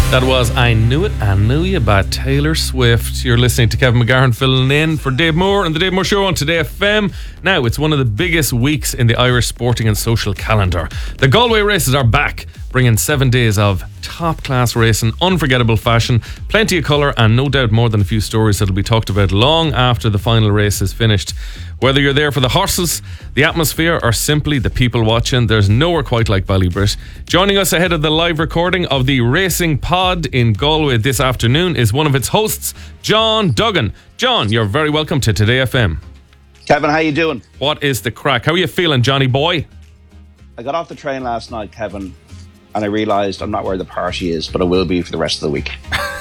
That was I Knew It, I Knew You by Taylor Swift. You're listening to Kevin McGarren filling in for Dave Moore and the Dave Moore Show on Today FM. Now, it's one of the biggest weeks in the Irish sporting and social calendar. The Galway races are back, bringing 7 days of top-class racing, unforgettable fashion, plenty of colour, and no doubt more than a few stories that'll be talked about long after the final race is finished. Whether you're there for the horses, the atmosphere, or simply the people watching, there's nowhere quite like Ballybrit. Joining us ahead of the live recording of the Racing Pod in Galway this afternoon is one of its hosts, John Duggan. John, you're very welcome to Today FM. Kevin, how you doing? What is the crack? How are you feeling, Johnny boy? I got off the train last night, Kevin, and I realised I'm not where the party is, but I will be for the rest of the week.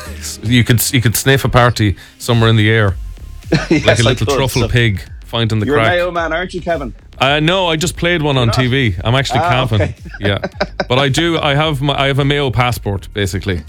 You could sniff a party somewhere in the air. Yes, like a little truffle pig finding the you're crack. You're a Mayo man, aren't you, Kevin? No, I just played one on TV. I'm actually camping. Okay. Yeah. But I have a Mayo passport, basically.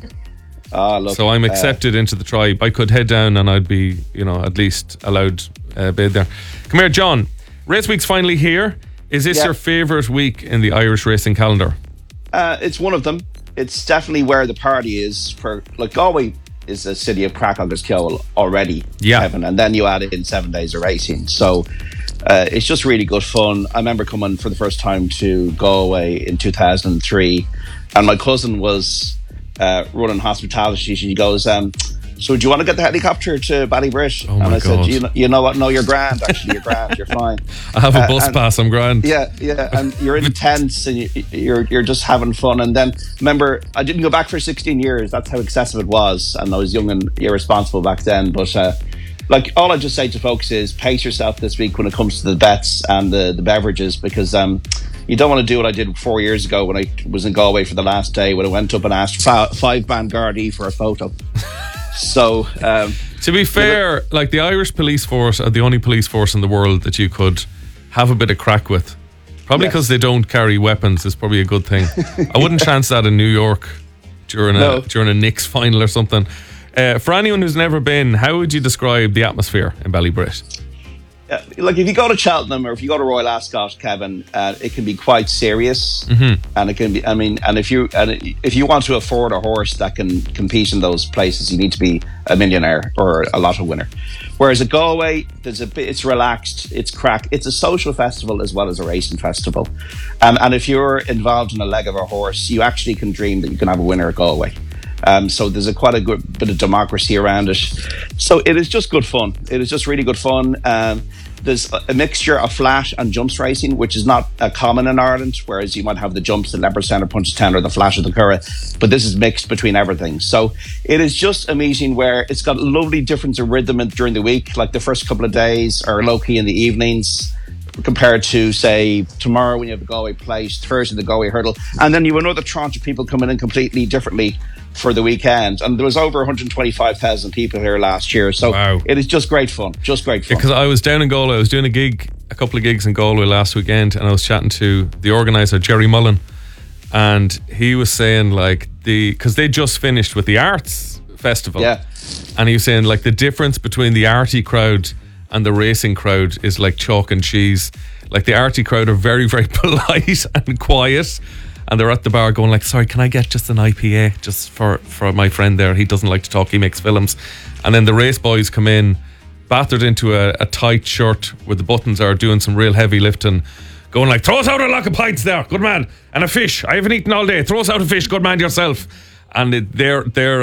Look, so I'm accepted into the tribe. I could head down and I'd be, at least allowed bid there. Come here, John. Race week's finally here. Is this your favourite week in the Irish racing calendar? It's one of them. It's definitely where the party is. Galway is a city of crack Agus Ceol already, Kevin, and then you add in 7 days of racing. So it's just really good fun. I remember coming for the first time to Galway in 2003, and my cousin was running hospitality. She goes, so do you want to get the helicopter to Ballybrit? Oh, and I said, you know what? No, you're grand. Actually, you're grand. You're fine. I have a bus pass. I'm grand. Yeah. And you're in tents and you're just having fun. And then remember, I didn't go back for 16 years. That's how excessive it was, and I was young and irresponsible back then. But all I just say to folks is pace yourself this week when it comes to the bets and the beverages, because you don't want to do what I did 4 years ago when I was in Galway for the last day, when I went up and asked five-band Gardaí for a photo. So, to be fair, the Irish police force are the only police force in the world that you could have a bit of crack with. Probably because they don't carry weapons is probably a good thing. I wouldn't chance that in New York during a Knicks final or something. For anyone who's never been, how would you describe the atmosphere in Ballybrit? If you go to Cheltenham or if you go to Royal Ascot, Kevin, it can be quite serious, and it can be. and if you want to afford a horse that can compete in those places, you need to be a millionaire or a lotto winner. Whereas at Galway, it's relaxed, it's crack, it's a social festival as well as a racing festival, and if you're involved in a leg of a horse, you actually can dream that you can have a winner at Galway. So there's quite a good bit of democracy around it. So it is just good fun. It is just really good fun. There's a mixture of flat and jumps racing, which is not common in Ireland, whereas you might have the jumps, the Leopardstown or Punchestown or the flash of the Curragh, but this is mixed between everything. So it is just a meeting where it's got a lovely difference of rhythm during the week. Like the first couple of days are low-key in the evenings, compared to, say, tomorrow when you have the Galway Plate, Thursday the Galway Hurdle, and then you have another tranche of people coming in completely differently for the weekend. And there was over 125,000 people here last year, so It is just great fun. Because I was down in Galway, I was doing a couple of gigs in Galway last weekend, and I was chatting to the organiser, Jerry Mullen, and he was saying because they just finished with the Arts Festival, and he was saying the difference between the arty crowd and the racing crowd is like chalk and cheese. The arty crowd are very, very polite and quiet, and they're at the bar going sorry, can I get just an IPA just for my friend there? He doesn't like to talk, he makes films. And then the race boys come in, battered into a tight shirt where the buttons are, doing some real heavy lifting, going throw us out a lock of pints there, good man, and a fish, I haven't eaten all day, throw us out a fish, good man yourself. And they're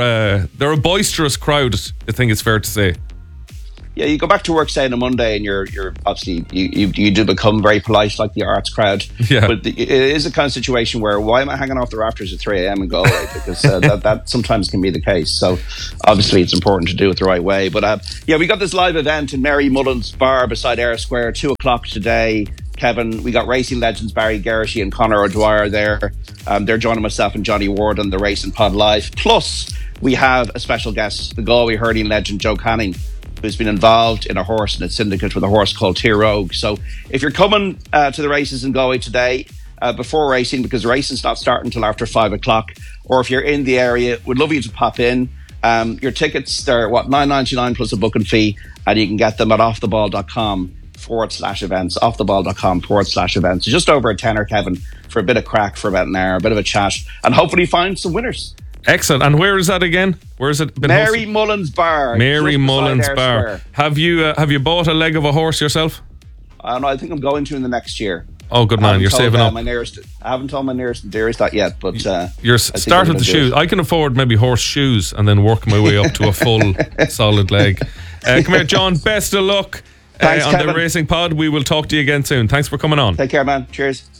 a boisterous crowd, I think it's fair to say. Yeah, you go back to work, say, on a Monday, and you're obviously you do become very polite, like the arts crowd. Yeah. But it is a kind of situation where, why am I hanging off the rafters at 3 a.m. in Galway? Because that sometimes can be the case. So obviously it's important to do it the right way. But we got this live event in Mary Mullen's bar beside Eyre Square, 2:00 today. Kevin, we got racing legends Barry Geraghty and Conor O'Dwyer there. They're joining myself and Johnny Ward on the Racing Pod Live. Plus, we have a special guest, the Galway hurling legend Joe Canning, who's been involved in a horse and a syndicate with a horse called Tír Óg. So if you're coming to the races in Galway today, before racing, because the racing's not starting until after 5:00, or if you're in the area, we'd love you to pop in. Your tickets, they're $9.99 plus a booking fee, and you can get them at offtheball.com/events, offtheball.com/events. Just over a tenner, Kevin, for a bit of crack for about an hour, a bit of a chat, and hopefully find some winners. Excellent. And where is that again? Where is it been Mary hosted? Mullins Bar. Mary just beside Mullins Ayr Bar. Square. Have you bought a leg of a horse yourself? I don't know. I think I'm going to in the next year. Oh, good man. You're saving up. I haven't told my nearest and dearest that yet, but You're start with the shoes. I can afford maybe horse shoes and then work my way up to a full solid leg. Come here, John. Best of luck Thanks, on Kevin. the Racing Pod. We will talk to you again soon. Thanks for coming on. Take care, man. Cheers.